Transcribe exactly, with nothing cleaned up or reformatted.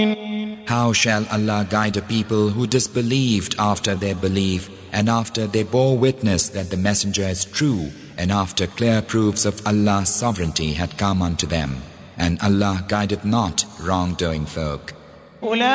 How shall Allah guide a people who disbelieved after their belief, and after they bore witness that the messenger is true, and after clear proofs of Allah's sovereignty had come unto them, and Allah guideth not wrongdoing folk.